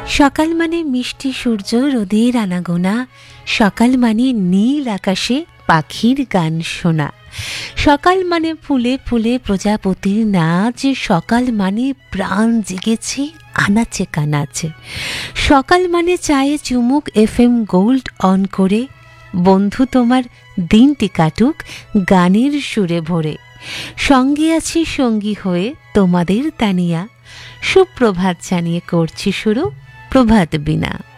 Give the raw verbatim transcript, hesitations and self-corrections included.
সকাল মানে মিষ্টি সূর্য, রোদের আনাগোনা। সকাল মানে নীল আকাশে পাখির গান শোনা। সকাল মানে ফুলে ফুলে প্রজাপতির নাচ। সকাল মানে প্রাণ জেগেছে আনাচে কানাচে। সকাল মানে চায়ে চুমুক এফ এম গোল্ড অন করে। বন্ধু তোমার দিনটি কাটুক গানের সুরে ভরে। সঙ্গে আছি সঙ্গী হয়ে তোমাদের তানিয়া। সুপ্রভাত জানিয়ে করছি শুরু প্রভাত বিনা।